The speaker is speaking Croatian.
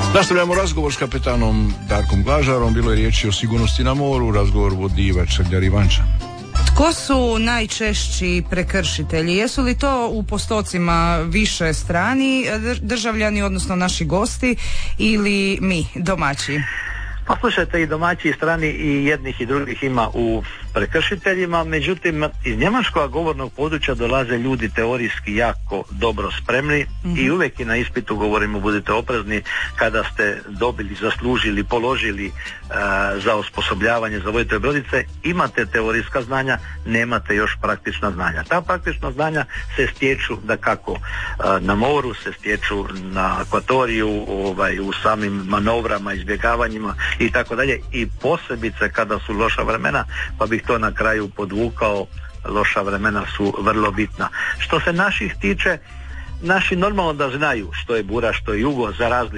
Nastavljamo razgovor s kapetanom Darkom Glažarom. Bilo je riječi o sigurnosti na moru. Razgovor vodi Črljar Ivančan. Tko su najčešći prekršitelji? Jesu li to u postocima više strani državljani, odnosno naši gosti, ili mi, domaći? Pa slušajte, i domaći i strani i jednih i drugih ima u prekršiteljima, međutim iz njemačkog govornog područja dolaze ljudi teorijski jako dobro spremni i uvijek i na ispitu govorimo budite oprezni kada ste dobili, zaslužili, položili za osposobljavanje za voditelj brodice, imate teorijska znanja, nemate još praktična znanja. Ta praktična znanja se stječu dakako na moru, se stječu na akvatoriju, u samim manovrama, izbjegavanjima i tako dalje, i posebice kada su loša vremena, pa bih to na kraju podvukao, loša vremena su vrlo bitna. Što se naših tiče, naši normalno da znaju što je bura, što je jugo, za razliku